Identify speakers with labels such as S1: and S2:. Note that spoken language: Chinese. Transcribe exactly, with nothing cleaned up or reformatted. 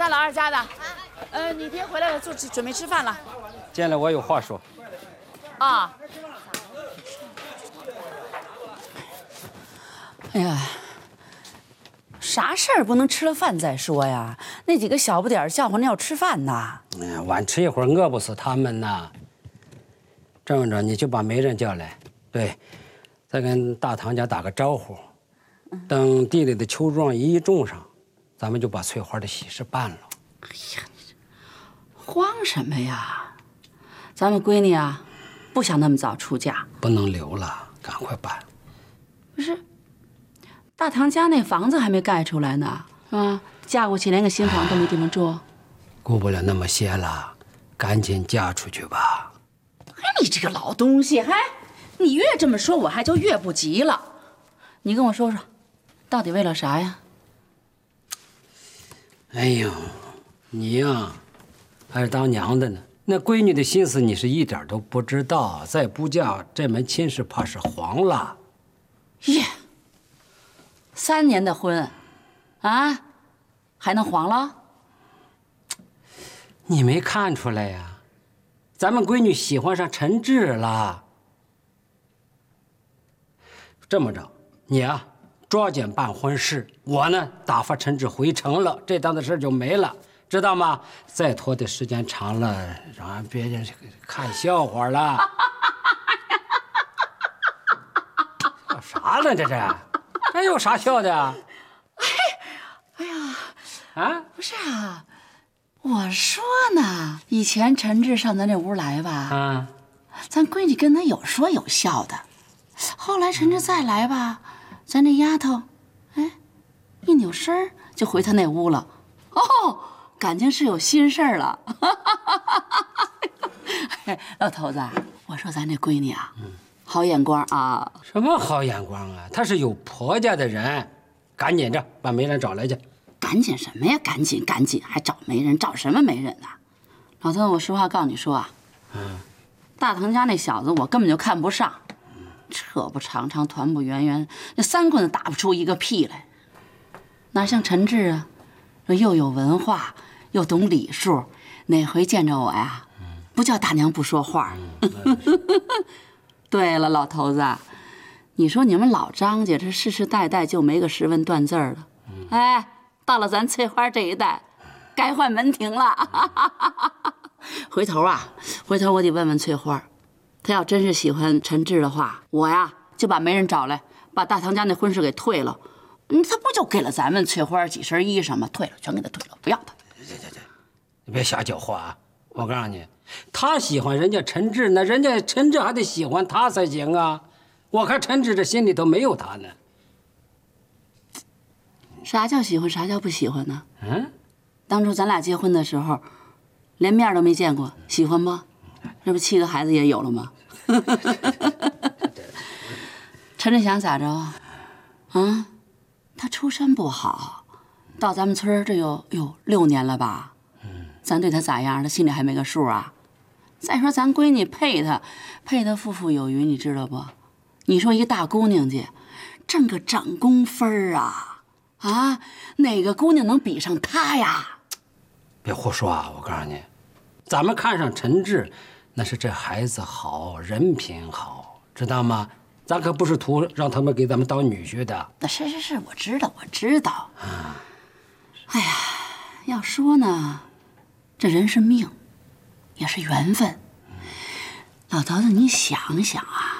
S1: 饭了，二家的。呃，你爹回来了，就准备吃饭了。
S2: 进来，我有话说。
S1: 啊。哎呀，啥事儿不能吃了饭再说呀？那几个小不点儿叫唤着要吃饭呢。
S2: 哎，晚吃一会儿饿不死他们呐。这么着，你就把媒人叫来，对，再跟大堂家打个招呼。等地里的秋庄一种上，咱们就把翠花的喜事办了。
S1: 哎呀，慌什么呀？咱们闺女啊，不想那么早出嫁，
S2: 不能留了，赶快办。
S1: 不是，大堂家那房子还没盖出来呢，是吧？嫁过去连个新房都没地方住，
S2: 顾不了那么些了，赶紧嫁出去吧。
S1: 哎，你这个老东西，还你越这么说，我还就越不急了。你跟我说说，到底为了啥呀？
S2: 哎呦，你呀，还是当娘的呢。那闺女的心思你是一点都不知道，再不嫁，这门亲事怕是黄了。
S1: 耶，三年的婚，啊，还能黄了？
S2: 你没看出来呀？咱们闺女喜欢上陈志了。这么着，你啊，抓紧办婚事，我呢打发陈志回城了，这档子事就没了。知道吗？再拖的时间长了，让别人看笑话了。笑啥呢？这是？这有啥笑的？
S1: 哎，哎呀，
S2: 啊，
S1: 不是啊，我说呢，以前陈志上咱这屋来吧，
S2: 啊，
S1: 咱闺女跟他有说有笑的。后来陈志再来吧，咱这丫头，哎，一扭身就回他那屋了。哦。感情是有心事儿了，老头子，我说咱这闺女啊，嗯、好眼光啊！
S2: 什么好眼光啊？她是有婆家的人，赶紧着把媒人找来去。
S1: 赶紧什么呀？赶紧赶紧，还找媒人？找什么媒人呢？老头子，我实话告诉你说啊，嗯，大堂家那小子我根本就看不上，扯不长长，团不圆圆，那三棍子打不出一个屁来，哪像陈志啊，又有文化。又懂礼数，哪回见着我呀，不叫大娘不说话。对了，老头子，你说你们老张家这世世代代就没个识文断字的，哎，到了咱翠花这一代，该换门庭了。回头啊，回头我得问问翠花，她要真是喜欢陈志的话，我呀就把媒人找来，把大堂家那婚事给退了。嗯，他不就给了咱们翠花几身衣裳吗？退了，全给他退了，不要他。
S2: 这这这，你别瞎搅和啊！我告诉你，他喜欢人家陈志，那人家陈志还得喜欢他才行啊！我看陈志这心里头没有他呢。
S1: 啥叫喜欢？啥叫不喜欢呢？
S2: 嗯，
S1: 当初咱俩结婚的时候，连面都没见过，喜欢吗？这不七个孩子也有了吗？陈志祥咋着啊？啊，他出身不好。到咱们村这有有六年了吧？嗯，咱对他咋样，他心里还没个数啊。再说咱闺女配他，配他富富有余，你知道不？你说一个大姑娘家，挣个长工分啊，啊，哪个姑娘能比上他呀？
S2: 别胡说啊！我告诉你，咱们看上陈志，那是这孩子好，人品好，知道吗？咱可不是图让他们给咱们当女婿的。
S1: 那是是是，我知道，我知道。啊。哎呀，要说呢，这人是命，也是缘分。老头子，你想想啊，